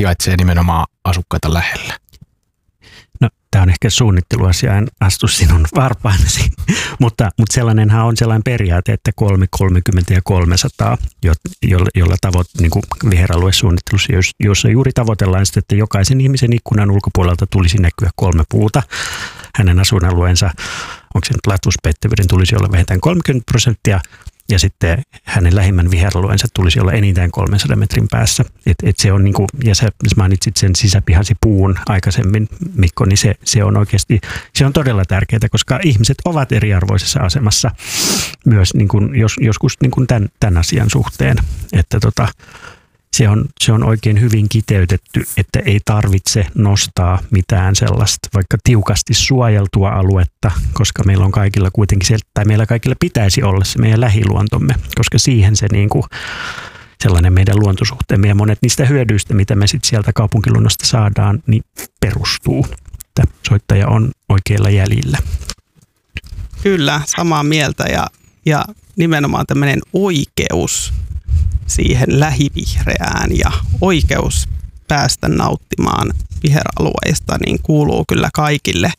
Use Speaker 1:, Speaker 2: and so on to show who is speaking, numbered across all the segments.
Speaker 1: sijaitsee nimenomaan asukkaita lähellä?
Speaker 2: No, tämä on ehkä suunnitteluasia, en astu sinun varpaanasi, mutta sellainenhan on sellainen periaate, että 3, 30 ja 300, jolla niin kuin viheraluesuunnittelussa, jossa juuri tavoitellaan sitä, että jokaisen ihmisen ikkunan ulkopuolelta tulisi näkyä 3 puuta. Hänen asuinalueensa, onko se nyt latuspeittävyyden, tulisi olla vähintään 30%, ja sitten hänen lähimmän viheralueensa tulisi olla enintään 300 metrin päässä. Et se on niinku, ja sä mainitsit sen sisäpihasi puun aikaisemmin, Mikko, niin se on oikeasti, se on todella tärkeää, koska ihmiset ovat eriarvoisessa asemassa myös niin kuin, joskus niin kuin tämän asian suhteen. Että se on oikein hyvin kiteytetty, että ei tarvitse nostaa mitään sellaista vaikka tiukasti suojeltua aluetta, koska meillä on kaikilla kuitenkin tai meillä kaikilla pitäisi olla se meidän lähiluontomme, koska siihen se niin kuin sellainen meidän luontosuhteemme ja monet niistä hyödyistä, mitä me sitten sieltä kaupunkiluonnosta saadaan, niin perustuu. Että soittaja on oikeilla jäljillä.
Speaker 3: Kyllä, samaa mieltä ja nimenomaan tämmöinen oikeus siihen lähivihreään ja oikeus päästä nauttimaan viheralueista niin kuuluu kyllä kaikille.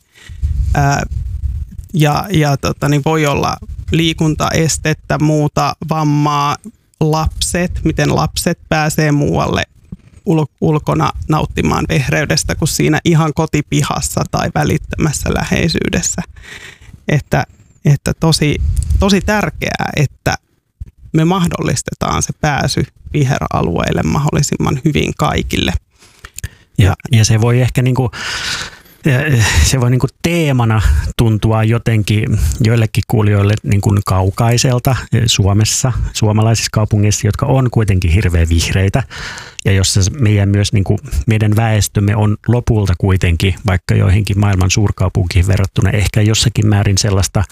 Speaker 3: Niin voi olla liikuntaestettä, muuta vammaa, lapset, miten lapset pääsee muualle ulkona nauttimaan vihreydestä kuin siinä ihan kotipihassa tai välittömässä läheisyydessä. Että tosi tärkeää, että me mahdollistetaan se pääsy viheralueille mahdollisimman hyvin kaikille.
Speaker 2: Ja se voi ehkä teemana tuntua jotenkin joillekin kuulijoille niin kuin kaukaiselta Suomessa, suomalaisissa kaupungeissa, jotka on kuitenkin hirveän vihreitä ja jossa meidän väestömme on lopulta kuitenkin, vaikka joihinkin maailman suurkaupunkiin verrattuna, ehkä jossakin määrin sellaista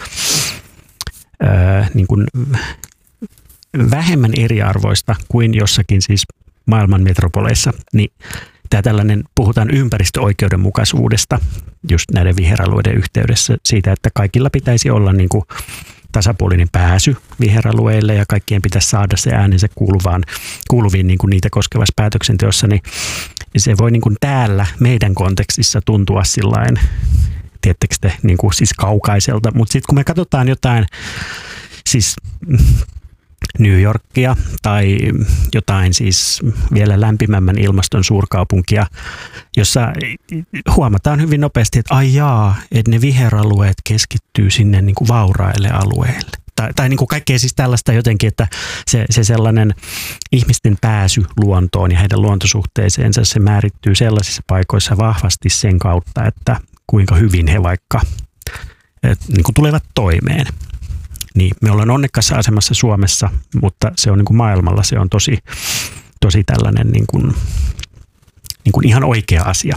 Speaker 2: niin kuin vähemmän eriarvoista kuin jossakin siis maailman metropoleissa, niin tämä tällainen, puhutaan ympäristöoikeudenmukaisuudesta just näiden viheralueiden yhteydessä siitä, että kaikilla pitäisi olla niin kuin tasapuolinen pääsy viheralueille ja kaikkien pitäisi saada se äänensä kuuluviin niin kuin niitä koskevassa päätöksenteossa, niin se voi niin kuin täällä meidän kontekstissa tuntua sillain, tiedättekö te, niin kuin siis kaukaiselta, mutta sitten kun me katsotaan jotain siis New Yorkia tai jotain siis vielä lämpimämmän ilmaston suurkaupunkia, jossa huomataan hyvin nopeasti, että että ne viheralueet keskittyy sinne niin kuin vauraille alueille. Tai niin kuin kaikkea siis tällaista jotenkin, että se sellainen ihmisten pääsy luontoon ja heidän luontosuhteeseensa, se määrittyy sellaisissa paikoissa vahvasti sen kautta, että kuinka hyvin he vaikka niin kuin tulevat toimeen. Niin, me ollaan onnekkaassa asemassa Suomessa, mutta se on niin kuin maailmalla, se on tosi tällainen niin kuin ihan oikea asia.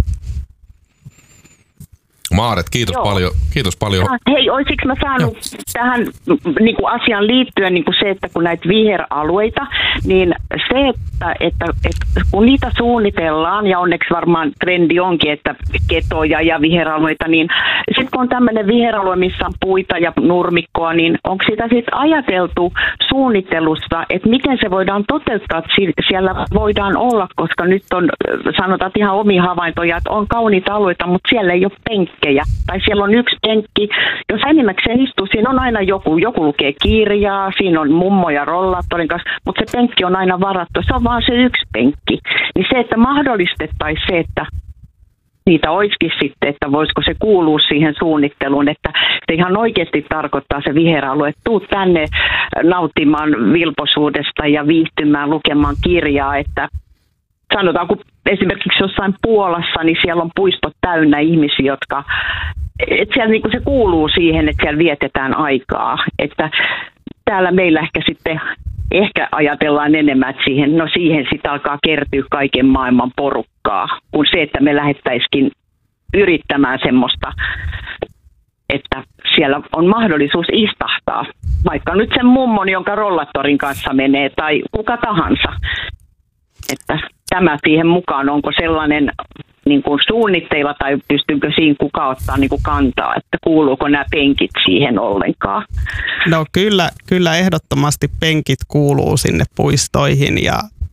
Speaker 4: Maaret, kiitos paljon.
Speaker 5: Hei, olisiko mä saanut tähän niin kuin asiaan liittyen niin kuin se, että kun näitä viheralueita, niin se, että kun niitä suunnitellaan, ja onneksi varmaan trendi onkin, että ketoja ja viheralueita, niin sitten kun on tämmöinen viheralue, missä on puita ja nurmikkoa, niin onko sitä sitten ajateltu suunnittelussa, että miten se voidaan toteuttaa, että siellä voidaan olla, koska nyt on, sanotaan ihan omia havaintoja, että on kauniita alueita, mutta siellä ei ole penkkejä. Tai siellä on yksi penkki. Jos enimmäkseen istuu, siinä on aina joku lukee kirjaa, siinä on mummo ja rollaattorin kanssa, mutta se penkki on aina varattu. Se on vaan se yksi penkki. Niin se, että mahdollistettaisiin se, että niitä olisikin sitten, että voisiko se kuulua siihen suunnitteluun, että se ihan oikeasti tarkoittaa se viheralue, että tuu tänne nauttimaan vilpoisuudesta ja viihtymään lukemaan kirjaa, että sanotaan, kun esimerkiksi jossain Puolassa, niin siellä on puistot täynnä ihmisiä, jotka, että siellä niin kuin se kuuluu siihen, että siellä vietetään aikaa. Että täällä meillä ehkä ajatellaan enemmän, että siihen sitten alkaa kertyä kaiken maailman porukkaa, kuin se, että me lähettäisikin yrittämään semmoista, että siellä on mahdollisuus istahtaa. Vaikka nyt sen mummon, jonka rollattorin kanssa menee, tai kuka tahansa. Että tämä siihen mukaan, onko sellainen niin kuin suunnitteilla tai pystyykö siinä kuka ottaa niin kuin kantaa, että kuuluuko nämä penkit siihen ollenkaan?
Speaker 3: No kyllä ehdottomasti penkit kuuluu sinne puistoihin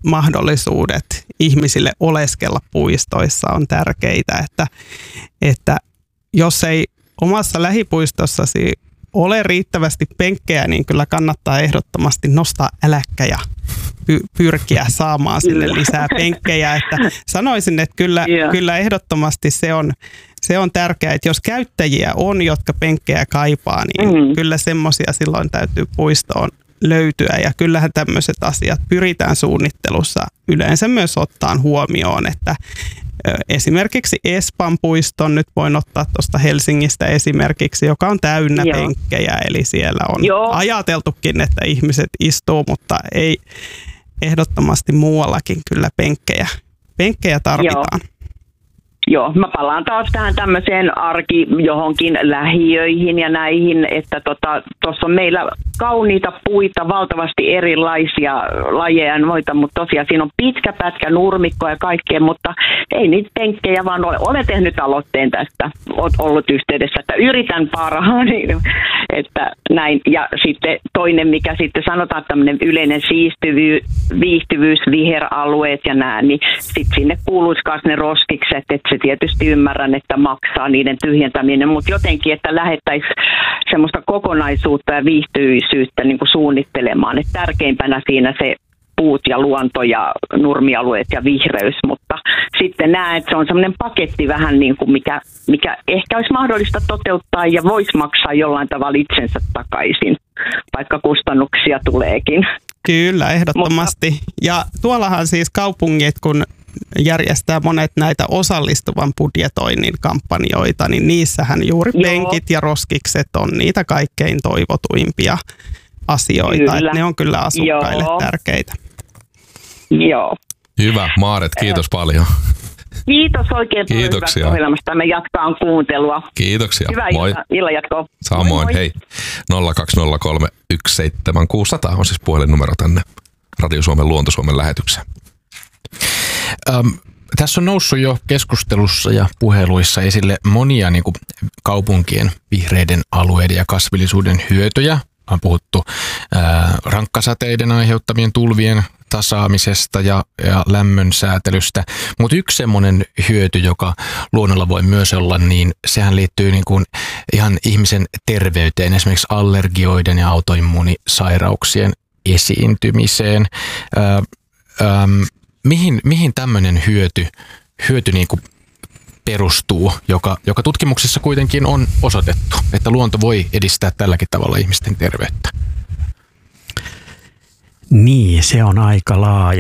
Speaker 3: mahdollisuudet ihmisille oleskella puistoissa on tärkeitä, että jos ei omassa lähipuistossasi ole riittävästi penkkejä, niin kyllä kannattaa ehdottomasti nostaa äläkkä ja pyrkiä saamaan sinne lisää penkkejä. Että sanoisin, että kyllä ehdottomasti se on tärkeää, että jos käyttäjiä on, jotka penkkejä kaipaa, niin kyllä semmoisia silloin täytyy puistoon löytyä. Ja kyllähän tämmöiset asiat pyritään suunnittelussa yleensä myös ottaa huomioon, että esimerkiksi Espan puiston, nyt voin ottaa tuosta Helsingistä esimerkiksi, joka on täynnä penkkejä, eli siellä on ajateltukin, että ihmiset istuu, mutta ei ehdottomasti muuallakin kyllä penkkejä tarvitaan.
Speaker 5: Joo, mä palaan taas tähän tämmöiseen johonkin lähiöihin ja näihin, että tuossa on meillä kauniita puita, valtavasti erilaisia lajeja ja noita, mutta tosiaan siinä on pitkä pätkä nurmikkoa ja kaikkea, mutta ei niitä penkkejä vaan ole. Olen tehnyt aloitteen tästä, olet ollut yhteydessä, että yritän parhaani, että näin. Ja sitten toinen, mikä sitten sanotaan tämmöinen yleinen viihtyvyys, viheralueet ja nää, niin sitten sinne kuuluisi myös ne roskikset, että se tietysti ymmärrän, että maksaa niiden tyhjentäminen, mutta jotenkin, että lähettäisiin semmoista kokonaisuutta ja viihtyisyyttä niin kuin suunnittelemaan. Että tärkeimpänä siinä se puut ja luonto ja nurmialueet ja vihreys, mutta sitten näen, että se on semmoinen paketti vähän niin kuin mikä ehkä olisi mahdollista toteuttaa ja voisi maksaa jollain tavalla itsensä takaisin, vaikka kustannuksia tuleekin.
Speaker 3: Kyllä, ehdottomasti. Ja tuollahan siis kaupungit, kun järjestää monet näitä osallistuvan budjetoinnin kampanjoita, niin niissähän juuri penkit ja roskikset on niitä kaikkein toivotuimpia asioita. Että ne on kyllä asukkaille tärkeitä.
Speaker 5: Joo.
Speaker 4: Hyvä, Maaret, kiitos paljon.
Speaker 5: Kiitos oikein paljon hyvästä ohjelmasta. Me jatkaan kuuntelua.
Speaker 4: Kiitoksia.
Speaker 5: Hyvää illan jatkoa.
Speaker 4: Samoin, moi. Hei. 020317600 on siis puhelinnumero tänne Radio Suomen Luonto Suomen lähetykseen.
Speaker 1: Tässä on noussut jo keskustelussa ja puheluissa esille monia niin kuin kaupunkien vihreiden alueiden ja kasvillisuuden hyötyjä. On puhuttu rankkasateiden aiheuttamien tulvien tasaamisesta ja lämmön säätelystä. Mutta yksi semmoinen hyöty, joka luonnolla voi myös olla, niin sehän liittyy niin kuin ihan ihmisen terveyteen, esimerkiksi allergioiden ja autoimmuunisairauksien esiintymiseen. Mihin tämmöinen hyöty niin kuin perustuu, joka tutkimuksissa kuitenkin on osoitettu, että luonto voi edistää tälläkin tavalla ihmisten terveyttä?
Speaker 2: Niin, se on aika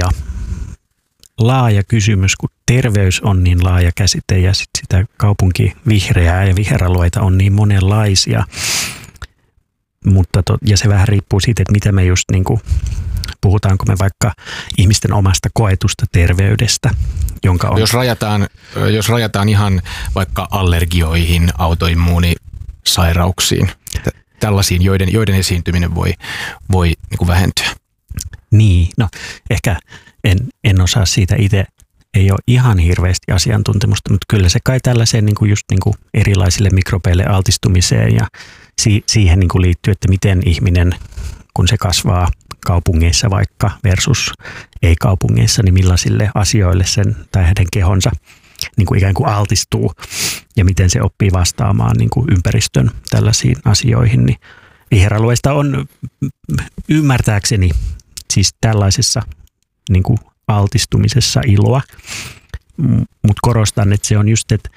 Speaker 2: laaja kysymys, kun terveys on niin laaja käsite ja sitä kaupunkivihreää ja viheralueita on niin monenlaisia. Ja se vähän riippuu siitä, että mitä me just niin kuin puhutaanko me vaikka ihmisten omasta koetusta terveydestä, jonka on...
Speaker 1: Jos rajataan ihan vaikka allergioihin, autoimmuunisairauksiin, tällaisiin, joiden esiintyminen voi niin kuin vähentyä.
Speaker 2: Niin, no ehkä en osaa siitä itse, ei ole ihan hirveästi asiantuntemusta, mutta kyllä se kai tällaiseen niin kuin just niin kuin erilaisille mikrobeille altistumiseen ja siihen niin kuin liittyy, että miten ihminen, kun se kasvaa kaupungeissa vaikka versus ei-kaupungeissa, niin millaisille asioille sen tai hänen kehonsa niin kuin ikään kuin altistuu ja miten se oppii vastaamaan niin kuin ympäristön tällaisiin asioihin. Niin viheralueista on ymmärtääkseni siis tällaisessa niin kuin altistumisessa iloa, mutta korostan, että se on just, että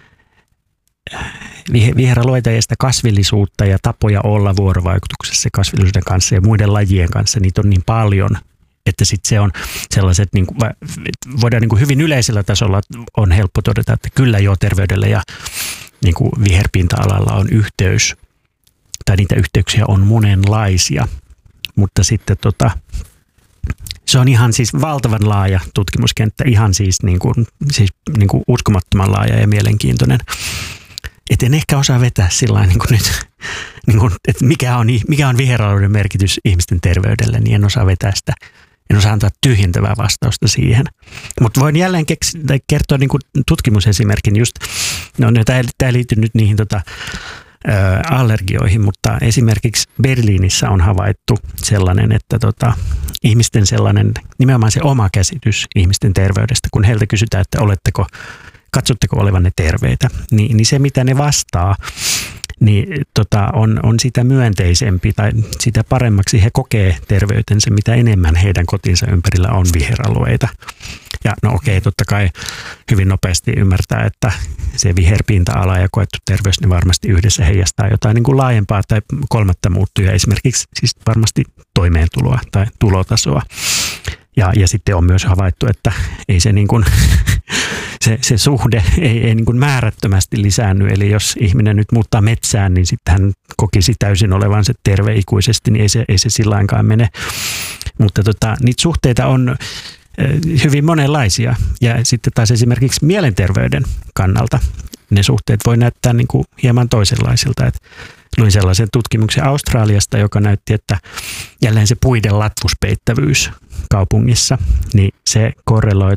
Speaker 2: viheralueita ja sitä kasvillisuutta ja tapoja olla vuorovaikutuksessa kasvillisuuden kanssa ja muiden lajien kanssa, niitä on niin paljon, että sitten se on sellaiset, niin kuin, voidaan niin kuin hyvin yleisellä tasolla on helppo todeta, että kyllä jo terveydellä ja niin kuin viherpinta-alalla on yhteys, tai niitä yhteyksiä on monenlaisia, mutta sitten se on ihan siis valtavan laaja tutkimuskenttä, ihan siis niin kuin uskomattoman laaja ja mielenkiintoinen. Et en ehkä osaa vetää sillä niin kuin nyt, niin kuin, että mikä on viheralueiden merkitys ihmisten terveydelle, niin en osaa vetää sitä. En osaa antaa tyhjentävää vastausta siihen. Mutta voin jälleen kertoa niin kuin tutkimusesimerkin just, no tämä liittyy nyt niihin allergioihin, mutta esimerkiksi Berliinissä on havaittu sellainen, että ihmisten sellainen, nimenomaan se oma käsitys ihmisten terveydestä, kun heiltä kysytään, että katsotteko olevanne terveitä, niin se mitä ne vastaa, niin on sitä myönteisempi tai sitä paremmaksi he kokee terveytensä, mitä enemmän heidän kotinsa ympärillä on viheralueita. Ja no okei, totta kai hyvin nopeasti ymmärtää, että se viherpinta-ala ja koettu terveys, ne varmasti yhdessä heijastaa jotain niin kuin laajempaa tai kolmatta muuttujaa, esimerkiksi siis varmasti toimeentuloa tai tulotasoa. Ja sitten on myös havaittu, että ei se niin kuin se suhde ei niin kuin määrättömästi lisäänny. Eli jos ihminen nyt muuttaa metsään, niin sitten hän kokisi täysin olevansa terve ikuisesti, niin ei se sillä lainkaan mene. Mutta niitä suhteita on hyvin monenlaisia. Ja sitten taas esimerkiksi mielenterveyden kannalta ne suhteet voi näyttää niin kuin hieman toisenlaisilta. Et luin sellaisen tutkimuksen Australiasta, joka näytti, että jälleen se puiden latvuspeittävyys kaupungissa, niin se korreloi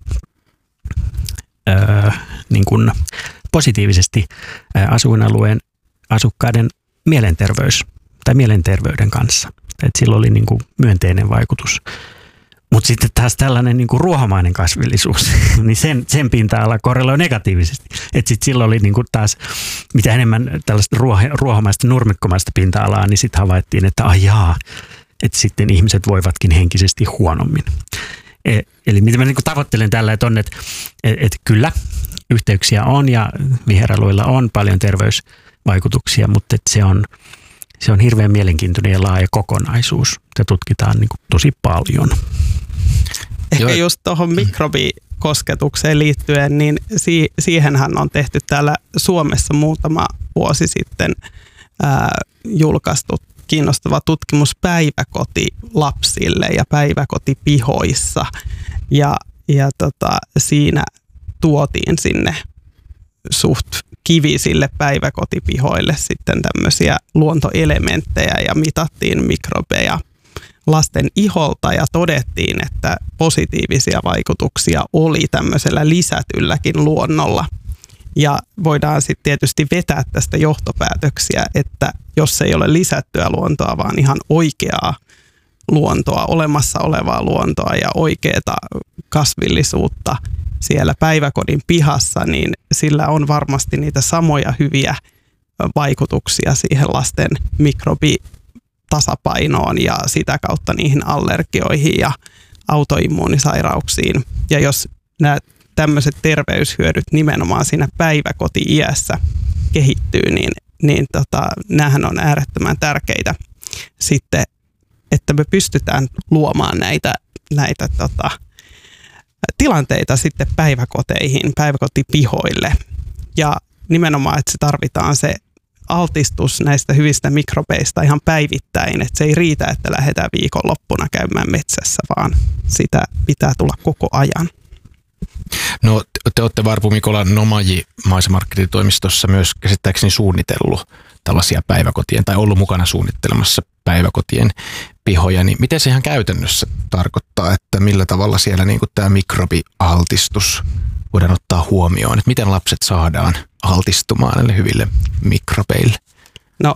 Speaker 2: niin kuin positiivisesti asuinalueen asukkaiden mielenterveyden kanssa. Et sillä oli niin kuin myönteinen vaikutus. Mutta sitten taas tällainen niin kuin ruohomainen kasvillisuus, niin sen pinta-ala korreloi negatiivisesti. Että sitten silloin oli niin kuin taas, mitä enemmän tällaista ruohomaista, nurmikkomaista pinta-alaa, niin sitten havaittiin, että että sitten ihmiset voivatkin henkisesti huonommin. Eli mitä mä niin kuin tavoittelen tällä, että on, että kyllä yhteyksiä on ja viheralueilla on paljon terveysvaikutuksia, mutta että se on hirveän mielenkiintoinen ja laaja kokonaisuus. Sitä tutkitaan niin kuin tosi paljon.
Speaker 3: Ehkä just tuohon mikrobikosketukseen liittyen, niin siihenhän on tehty täällä Suomessa muutama vuosi sitten julkaistu kiinnostava tutkimus päiväkotilapsille ja päiväkotipihoissa. Ja siinä tuotiin sinne suht kivisille päiväkotipihoille sitten tämmöisiä luontoelementtejä ja mitattiin mikrobeja lasten iholta ja todettiin, että positiivisia vaikutuksia oli tämmöisellä lisätylläkin luonnolla. Ja voidaan sitten tietysti vetää tästä johtopäätöksiä, että jos ei ole lisättyä luontoa, vaan ihan oikeaa luontoa, olemassa olevaa luontoa ja oikeaa kasvillisuutta siellä päiväkodin pihassa, niin sillä on varmasti niitä samoja hyviä vaikutuksia siihen lasten mikrobitasapainoon ja sitä kautta niihin allergioihin ja autoimmuunisairauksiin. Ja jos nämä tämmöiset terveyshyödyt nimenomaan siinä päiväkoti-iässä kehittyy, niin näähän on äärettömän tärkeitä sitten, että me pystytään luomaan näitä tilanteita sitten päiväkoteihin, päiväkotipihoille. Ja nimenomaan, että se tarvitaan se altistus näistä hyvistä mikrobeista ihan päivittäin, että se ei riitä, että lähdetään viikonloppuna käymään metsässä, vaan sitä pitää tulla koko ajan.
Speaker 1: No te olette Varpu Mikola Nomaji maisemarkkinointitoimistossa myös käsittääkseni suunnitellut tällaisia päiväkotien tai ollut mukana suunnittelemassa päiväkotien pihoja, niin miten se ihan käytännössä tarkoittaa, että millä tavalla siellä niin kuin tämä mikrobialtistus voidaan ottaa huomioon, että miten lapset saadaan altistumaan näille hyville mikrobeille? No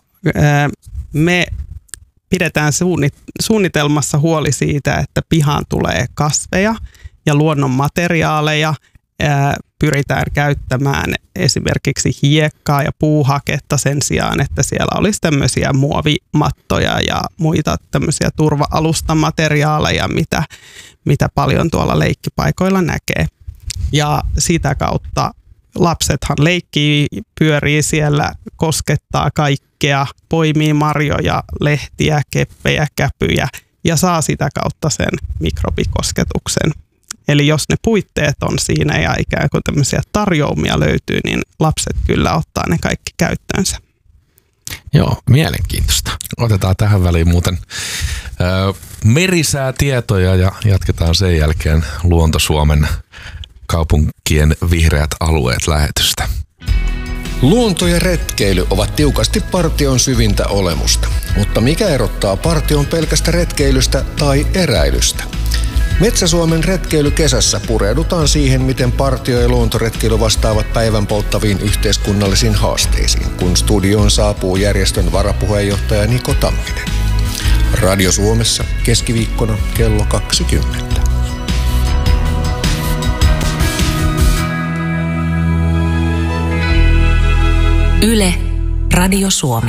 Speaker 3: me pidetään suunnitelmassa huoli siitä, että pihaan tulee kasveja ja luonnon materiaaleja. Pyritään käyttämään esimerkiksi hiekkaa ja puuhaketta sen sijaan, että siellä olisi tämmöisiä muovimattoja ja muita tämmöisiä turva-alustamateriaaleja, mitä paljon tuolla leikkipaikoilla näkee. Ja sitä kautta lapsethan leikkii, pyörii siellä, koskettaa kaikkea, poimii marjoja, lehtiä, keppejä, käpyjä ja saa sitä kautta sen mikrobikosketuksen. Eli jos ne puitteet on siinä ja ikään kuin tämmöisiä tarjoumia löytyy, niin lapset kyllä ottaa ne kaikki käyttöönsä.
Speaker 1: Joo, mielenkiintoista.
Speaker 4: Otetaan tähän väliin muuten merisäätietoja ja jatketaan sen jälkeen Luonto-Suomen kaupunkien vihreät alueet -lähetystä.
Speaker 6: Luonto ja retkeily ovat tiukasti partion syvintä olemusta. Mutta mikä erottaa partion pelkästä retkeilystä tai eräilystä? Metsä-Suomen retkeilykesässä pureudutaan siihen, miten partio- ja luontoretkeily vastaavat päivän polttaviin yhteiskunnallisiin haasteisiin, kun studioon saapuu järjestön varapuheenjohtaja Niko Tamminen. Radio Suomessa keskiviikkona kello 20.
Speaker 7: Yle, Radio Suomi.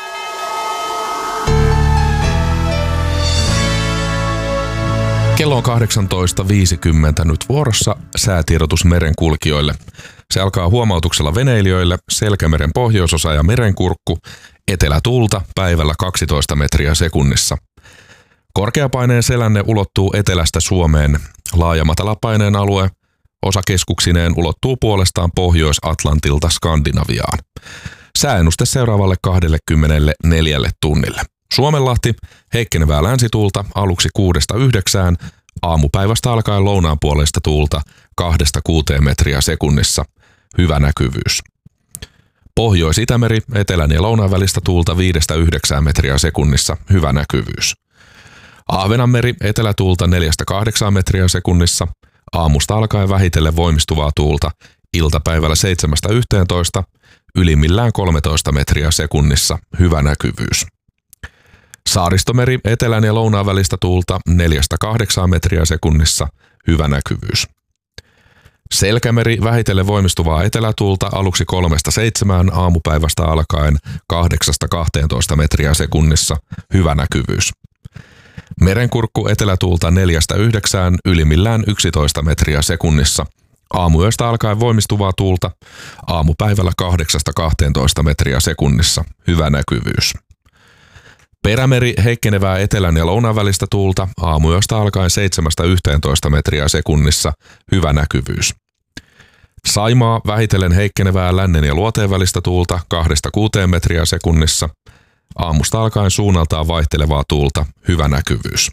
Speaker 4: Kello on 18.50 nyt vuorossa säätiedotus merenkulkijoille. Se alkaa huomautuksella veneilijöille, Selkämeren pohjoisosa ja merenkurkku, etelätuulta päivällä 12 metriä sekunnissa. Korkeapaineen selänne ulottuu etelästä Suomeen, laaja matalapaineen alue osakeskuksineen ulottuu puolestaan Pohjois-Atlantilta Skandinaviaan. Sääennuste seuraavalle 24 tunnille. Suomenlahti, heikkenevää länsituulta aluksi 6-9, aamupäivästä alkaen lounaan puolesta tuulta 2-6 metriä sekunnissa, hyvä näkyvyys. Pohjois-Itämeri, etelän ja lounaan välistä tuulta 5-9 metriä sekunnissa, hyvä näkyvyys. Ahvenanmeri, etelätuulta 4-8 metriä sekunnissa, aamusta alkaen vähitellen voimistuvaa tuulta, iltapäivällä 7-11, ylimmillään 13 metriä sekunnissa, hyvä näkyvyys. Saaristomeri, etelän ja lounaan välistä tuulta 4-8 metriä sekunnissa, hyvä näkyvyys. Selkämeri, vähitellen voimistuvaa etelätuulta aluksi 3-7, aamupäivästä alkaen 8-12 metriä sekunnissa, hyvä näkyvyys. Merenkurkku, etelätuulta 4-9, ylimmillään 11 metriä sekunnissa, aamuyöstä alkaen voimistuvaa tuulta, aamupäivällä 8-12 metriä sekunnissa, hyvä näkyvyys. Perämeri, heikkenevää etelän ja lounaan välistä tuulta, aamuyöstä alkaen 7-11 metriä sekunnissa, hyvä näkyvyys. Saimaa, vähitellen heikkenevää lännen ja luoteen välistä tuulta 2-6 metriä sekunnissa, aamusta alkaen suunnaltaan vaihtelevaa tuulta, hyvä näkyvyys.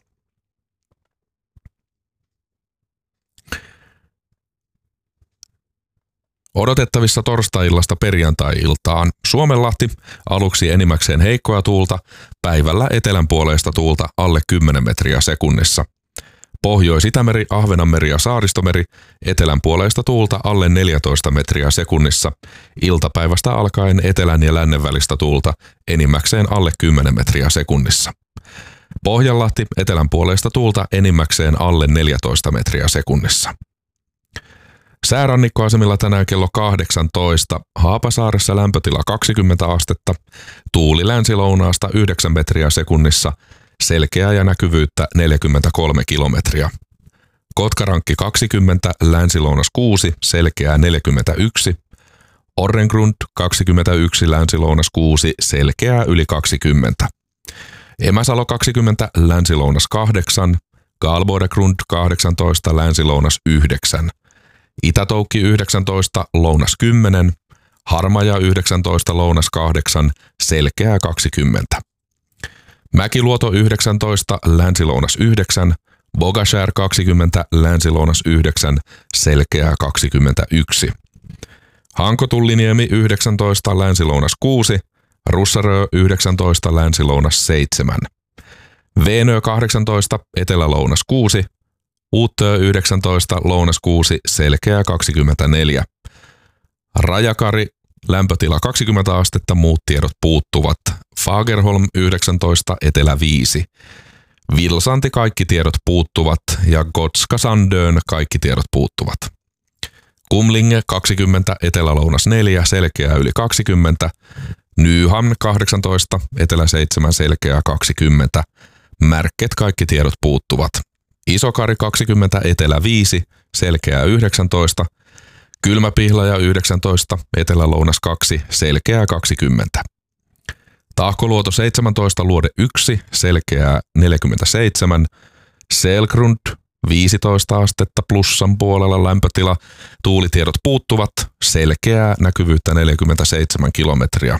Speaker 4: Odotettavissa torstai-illasta perjantai-iltaan Suomenlahti, aluksi enimmäkseen heikkoa tuulta, päivällä etelänpuoleista tuulta alle 10 metriä sekunnissa. Pohjois-Itämeri, Ahvenanmeri ja Saaristomeri, etelänpuoleista tuulta alle 14 metriä sekunnissa, iltapäivästä alkaen etelän ja lännen välistä tuulta enimmäkseen alle 10 metriä sekunnissa. Pohjanlahti, etelänpuoleista tuulta enimmäkseen alle 14 metriä sekunnissa. Säärannikkoasemilla tänään kello 18, Haapasaaressa lämpötila 20 astetta, tuuli länsilounaasta 9 metriä sekunnissa, selkeää ja näkyvyyttä 43 kilometriä. Kotkarankki 20, länsilounas 6, selkeää 41, Orrengrund 21, länsilounas 6, selkeää yli 20. Emäsalo 20, länsilounas 8, Galbodegrund 18, länsilounas 9. Itätoukki 19, lounas 10, Harmaja 19, lounas 8, selkeää 20. Mäkiluoto 19, länsilounas 9, Bogashär 20, länsilounas 9, selkeää 21. Hankotulliniemi 19, länsilounas 6, Russarö 19, länsilounas 7. Veenö 18, etelälounas 6, Uutö 19, lounas 6, selkeää 24. Rajakari, lämpötila 20 astetta, muut tiedot puuttuvat. Fagerholm 19, etelä 5. Vilsanti, kaikki tiedot puuttuvat ja Gotska Sandön, kaikki tiedot puuttuvat. Kumlinge 20, etelälounas 4, selkeää yli 20. Nyhamn 18, etelä 7, selkeää 20. Märket, kaikki tiedot puuttuvat. Isokari 20, etelä 5, selkeää 19. Kylmäpihlaja 19, etelälounas 2, selkeää 20. Tahkoluoto 17, luode 1, selkeää 47. Selgrund 15 astetta plussan puolella lämpötila, tuulitiedot puuttuvat, selkeää näkyvyyttä 47 kilometriä.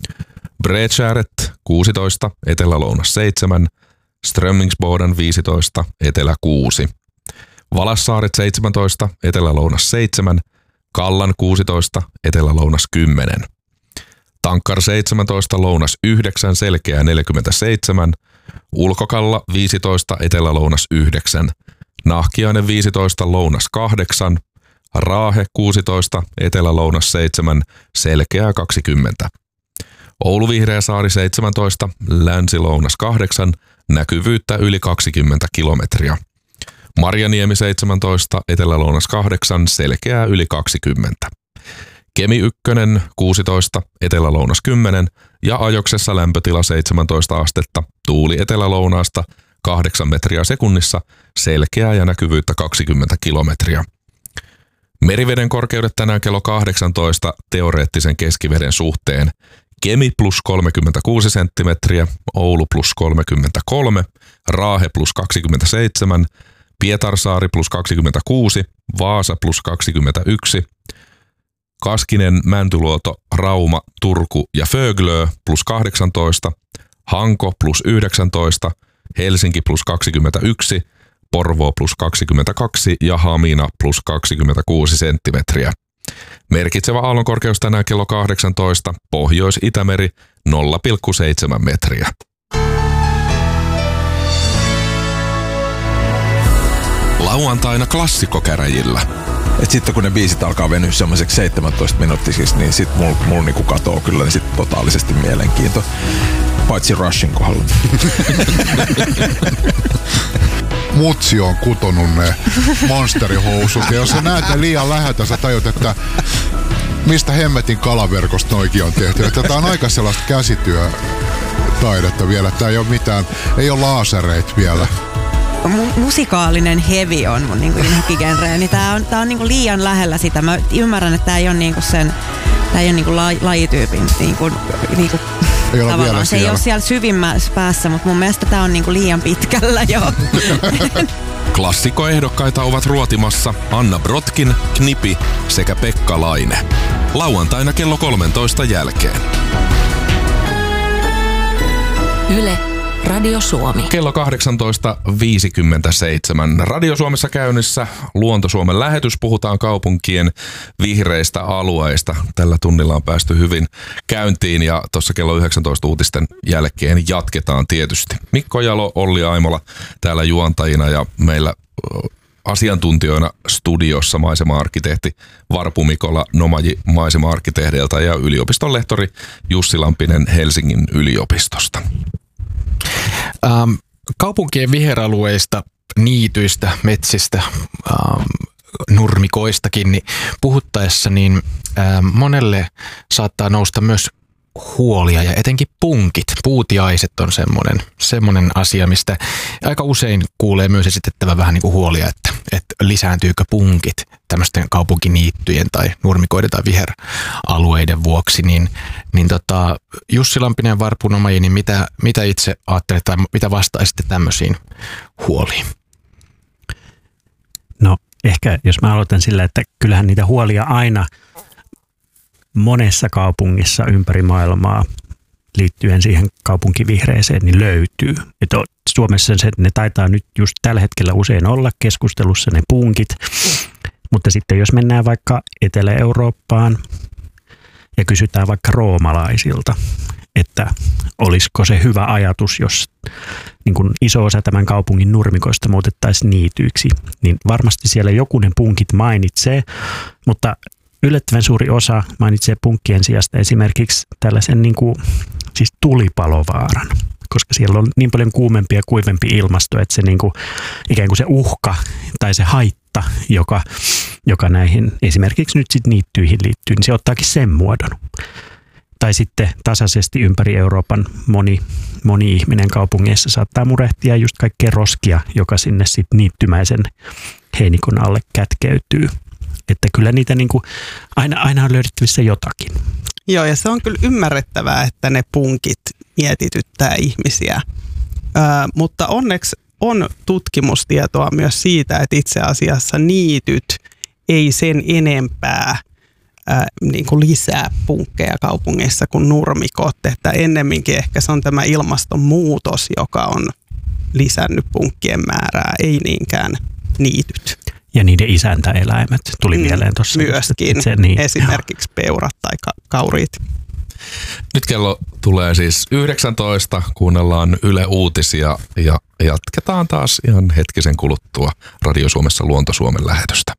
Speaker 4: Bredskäret 16, etelälounas 7. Strömmingsboden 15, etelä 6. Valassaaret 17, etelälounas 7. Kallan 16, etelälounas 10. Tankkar 17, lounas 9, selkeää 47. Ulkokalla 15, etelälounas 9. Nahkiainen 15, lounas 8, Raahe 16, Etelä-Lounas 7, Selkeää 20. Oulu-Vihreäsaari 17, Länsi-Lounas 8, näkyvyyttä yli 20 kilometriä. Marjaniemi 17, Etelä-Lounas 8, Selkeää yli 20. Kemi 1, 16, Etelä-Lounas 10 ja Ajoksessa lämpötila 17 astetta, tuuli etelä-lounaasta 8 metriä sekunnissa, selkeää ja näkyvyyttä 20 kilometriä. Meriveden korkeudet tänään kello 18 teoreettisen keskiveden suhteen. Kemi plus 36 senttimetriä, Oulu plus 33, Raahe plus 27, Pietarsaari plus 26, Vaasa plus 21, Kaskinen, Mäntyluoto, Rauma, Turku ja Föglö plus 18, Hanko plus 19, Helsinki plus 21, Porvoo plus 22 ja Hamina plus 26 senttimetriä. Merkitsevä aallonkorkeus tänään kello 18, Pohjois-Itämeri 0,7 metriä. Lauantaina klassikkokäräjillä.
Speaker 8: Et sitten kun ne biisit alkaa venyä semmoiseksi 17 minuuttisiksi, niin sit mulla niinku katoo kyllä niin sit totaalisesti mielenkiinto. Paitsi Rushin kohdalla.
Speaker 9: Mutsi on kutonut ne monsterihousut. Ja jos sä näet ne liian läheltä, sä tajut, että mistä hemmetin kalaverkosta noikin on tehty. Että tää on aika sellaista käsityötaidetta vielä. Tää ei ole mitään, ei ole laasereita vielä.
Speaker 10: Musikaalinen heavy on mun niinku inhokkigenre, niin tää on niinku liian lähellä sitä. Mä ymmärrän, että tää ei ole niinku sen, tää ei ole niinku lajityypin niinku
Speaker 9: ei ole
Speaker 10: tavallaan. Se ei ole siellä syvimmässä päässä, mutta mun mielestä tää on niinku liian pitkällä jo.
Speaker 4: Klassikkoehdokkaita ovat ruotimassa Anna Brotkin, Knipi sekä Pekka Laine. Lauantaina kello 13 jälkeen.
Speaker 7: Yle Radio Suomi.
Speaker 4: Kello 18.57. Radio Suomessa käynnissä Luonto Suomen lähetys. Puhutaan kaupunkien vihreistä alueista. Tällä tunnilla on päästy hyvin käyntiin ja tuossa kello 19 uutisten jälkeen jatketaan tietysti. Mikko Jalo, Olli Aimola täällä juontajina ja meillä asiantuntijoina studiossa maisema-arkkitehti Varpu Mikola Nomaji maisema-arkkitehdeiltä ja yliopiston lehtori Jussi Lampinen Helsingin yliopistosta.
Speaker 1: Kaupunkien viheralueista, niityistä, metsistä, nurmikoistakin niin puhuttaessa niin monelle saattaa nousta myös huolia ja etenkin punkit, puutiaiset on semmoinen asia, mistä aika usein kuulee myös esitettävä vähän niin kuin huolia, että lisääntyykö punkit tämmöisten kaupunkiniittyjen tai nurmikoiden tai viheralueiden vuoksi, niin Jussi Lampinen ja Varpu Nomaji, niin mitä itse ajattelet tai mitä vastaisitte tämmöisiin huoliin?
Speaker 2: No ehkä jos mä aloitan sillä, että kyllähän niitä huolia aina monessa kaupungissa ympäri maailmaa liittyen siihen kaupunkivihreeseen niin löytyy. Että Suomessa ne taitaa nyt just tällä hetkellä usein olla keskustelussa ne punkit, mutta sitten jos mennään vaikka Etelä-Eurooppaan ja kysytään vaikka roomalaisilta, että olisiko se hyvä ajatus, jos niin kun iso osa tämän kaupungin nurmikoista muutettaisiin niityiksi, niin varmasti siellä jokunen punkit mainitsee, mutta yllättävän suuri osa mainitsee punkkien sijasta esimerkiksi tällaisen siis tulipalovaaran, koska siellä on niin paljon kuumempi ja kuivempi ilmasto, että se ikään kuin se uhka tai se haitta, joka näihin esimerkiksi nyt sitten niittyihin liittyy, niin se ottaakin sen muodon. Tai sitten tasaisesti ympäri Euroopan moni ihminen kaupungeissa saattaa murehtia just kaikkea roskia, joka sinne sitten niittymäisen heinikon alle kätkeytyy. Että kyllä niitä aina on löydettävissä jotakin.
Speaker 3: Joo, ja se on kyllä ymmärrettävää, että ne punkit mietityttää ihmisiä. Mutta onneksi on tutkimustietoa myös siitä, että itse asiassa niityt ei sen enempää lisää punkkeja kaupungeissa kuin nurmikot. Että ennemminkin ehkä se on tämä ilmastonmuutos, joka on lisännyt punkkien määrää, ei niinkään niityt.
Speaker 2: Ja niiden isäntäeläimet tuli mieleen tuossa.
Speaker 3: Myöskin, esimerkiksi peurat tai kauriit.
Speaker 4: Nyt kello tulee siis 19, kuunnellaan Yle Uutisia ja jatketaan taas ihan hetkisen kuluttua Radio Suomessa Luonto Suomen lähetystä.